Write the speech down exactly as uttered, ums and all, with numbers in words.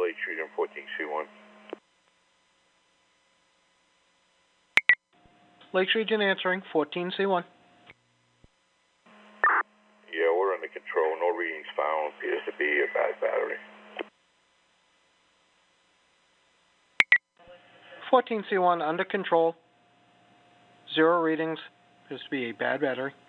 Lake Street and fourteen C one. Lakes Region answering, fourteen C one. Yeah, we're under control. No readings found. Appears to be a bad battery. fourteen C one under control. Zero readings. Appears to be a bad battery.